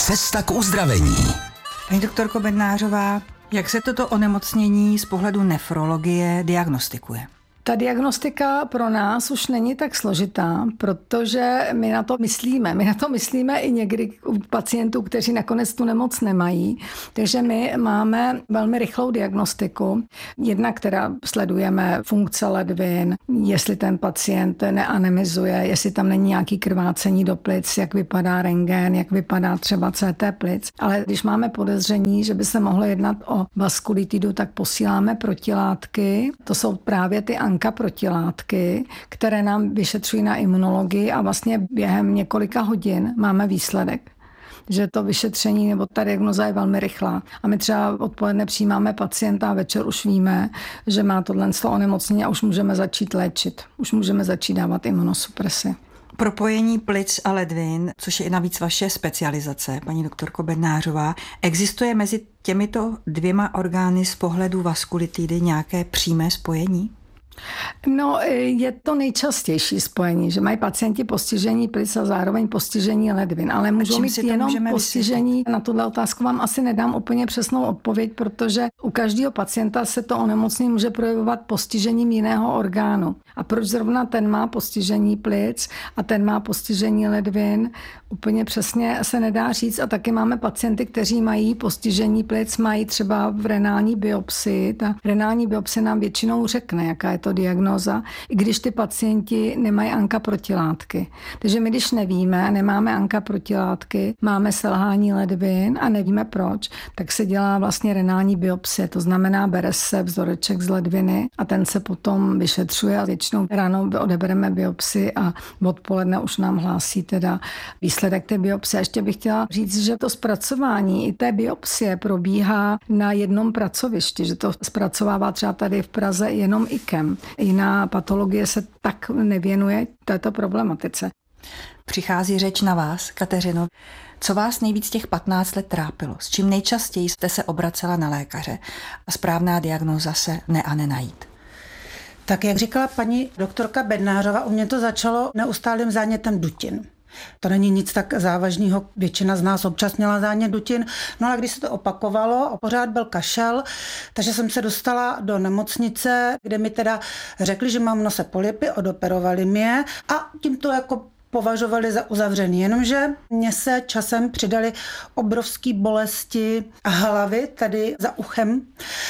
Cesta k uzdravení. Paní doktorko Bednářová, jak se toto onemocnění z pohledu nefrologie diagnostikuje? Ta diagnostika pro nás už není tak složitá, protože my na to myslíme. My na to myslíme i někdy u pacientů, kteří nakonec tu nemoc nemají. Takže my máme velmi rychlou diagnostiku. Jedna, která sledujeme funkce ledvin, jestli ten pacient neanemizuje, jestli tam není nějaký krvácení do plic, jak vypadá rentgen, jak vypadá třeba CT plic. Ale když máme podezření, že by se mohlo jednat o vaskulitidu, tak posíláme protilátky. To jsou právě ty protilátky, které nám vyšetřují na imunologii a vlastně během několika hodin máme výsledek. Že to vyšetření nebo ta diagnoza je velmi rychlá. A my třeba odpoledne přijímáme pacienta a večer už víme, že má tohle onemocnění a už můžeme začít léčit. Už můžeme začít dávat imunosupresi. Propojení plic a ledvin, což je i navíc vaše specializace, paní doktorko Bednářová, existuje mezi těmito dvěma orgány z pohledu vaskulitidy nějaké přímé spojení? No, je to nejčastější spojení, že mají pacienti postižení plic a zároveň postižení ledvin, ale můžou mít jenom postižení. Na tuhle otázku vám asi nedám úplně přesnou odpověď, protože u každého pacienta se to onemocnění může projevovat postižením jiného orgánu. A proč zrovna ten má postižení plic a ten má postižení ledvin, úplně přesně se nedá říct. A taky máme pacienty, kteří mají postižení plic, mají třeba v renální biopsii. Ta renální biopsie nám většinou řekne, jaká je to diagnóza, i když ty pacienti nemají ANKA protilátky. Takže my, když nevíme, nemáme ANKA protilátky, máme selhání ledvin a nevíme proč, tak se dělá vlastně renální biopsie. To znamená, bere se vzoreček z ledviny a ten se potom vyšetřuje a většinou ráno odebereme biopsi a odpoledne už nám hlásí teda výsledek té biopsie. A ještě bych chtěla říct, že to zpracování i té biopsie probíhá na jednom pracovišti, že to zpracovává třeba tady v Praze jenom IKEM. Jiná patologie se tak nevěnuje této problematice. Přichází řeč na vás, Kateřino. Co vás nejvíc těch 15 let trápilo? S čím nejčastěji jste se obracela na lékaře a správná diagnóza se nenajít? Tak jak říkala paní doktorka Bednářová, u mě to začalo neustálým zánětem dutin. To není nic tak závažného, většina z nás občas měla zánět dutin, no ale když se to opakovalo a pořád byl kašel, takže jsem se dostala do nemocnice, kde mi teda řekli, že mám v nose polypy, odoperovali mě a tím to jako považovali za uzavřený, jenomže mně se časem přidaly obrovské bolesti hlavy tady za uchem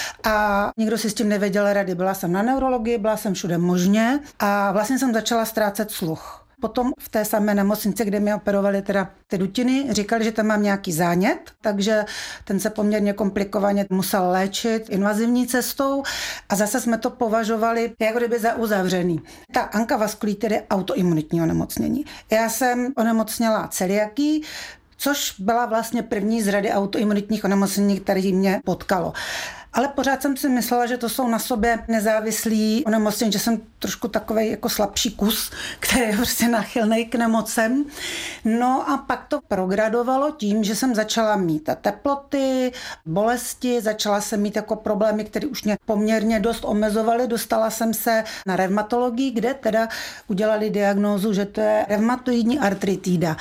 a nikdo si s tím nevěděl rady. Byla jsem na neurologii, byla jsem všude možně a vlastně jsem začala ztrácet sluch. Potom v té samé nemocnici, kde mi operovali teda ty dutiny, říkali, že tam mám nějaký zánět, takže ten se poměrně komplikovaně musel léčit invazivní cestou a zase jsme to považovali jako kdyby za uzavřený. Ta ANKA vaskulitidy je autoimunitní onemocnění. Já jsem onemocněla celiakii, což byla vlastně první z řady autoimunitních onemocnění, které mě potkalo. Ale pořád jsem si myslela, že to jsou na sobě nezávislí onemocnění, že jsem trošku takovej jako slabší kus, který je prostě nachylnej k nemocem. No a pak to progradovalo tím, že jsem začala mít teploty, bolesti, začala jsem mít jako problémy, které už mě poměrně dost omezovaly. Dostala jsem se na revmatologii, kde teda udělali diagnózu, že to je revmatoidní artritída.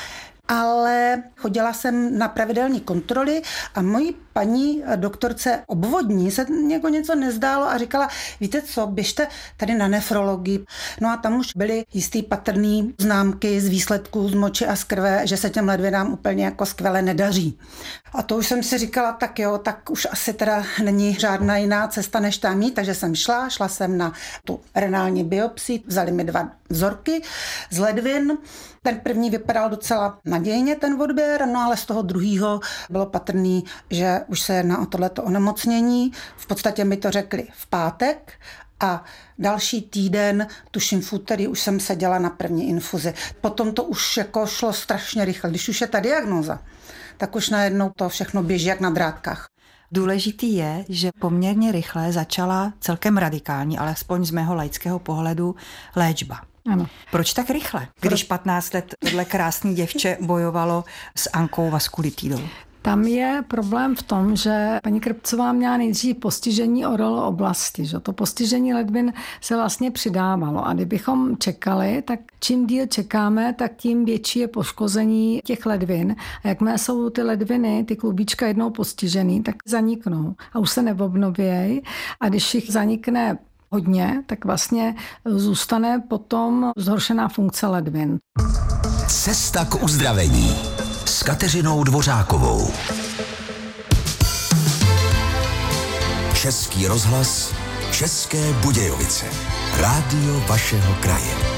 Ale chodila jsem na pravidelné kontroly a mojí paní doktorce obvodní se jako něco nezdálo a říkala, víte co, běžte tady na nefrologii. No a tam už byly jistý patrný známky z výsledků z moči a z krve, že se těm ledvinám úplně jako skvěle nedaří. A to už jsem si říkala, tak jo, tak už asi teda není žádná jiná cesta než tam jít, takže jsem šla jsem na tu renální biopsii, vzali mi 2 vzorky z ledvin. Ten první vypadal docela nadějně, ten odběr, no ale z toho druhého bylo patrný, že už se jedná o tohleto onemocnění. V podstatě mi to řekli v pátek a další týden, tuším v úterý, už jsem seděla na první infuzi. Potom to už jako šlo strašně rychle. Když už je ta diagnóza, tak už najednou to všechno běží jak na drátkách. Důležitý je, že poměrně rychle začala celkem radikální, alespoň z mého laického pohledu, léčba. Ano. Proč tak rychle, když 15 let tohle krásné děvče bojovalo s ANKou vaskulitidou? Tam je problém v tom, že paní Krpcová měla nejdřív postižení ORL oblasti. Že? To postižení ledvin se vlastně přidávalo. A kdybychom čekali, tak čím díl čekáme, tak tím větší je poškození těch ledvin. A jakmile jsou ty ledviny, ty klubíčka jednou postižený, tak zaniknou a už se neobnovějí. A když jich zanikne hodně, tak vlastně zůstane potom zhoršená funkce ledvin. Cesta k uzdravení s Kateřinou Dvořákovou. Český rozhlas, České Budějovice. Rádio vašeho kraje.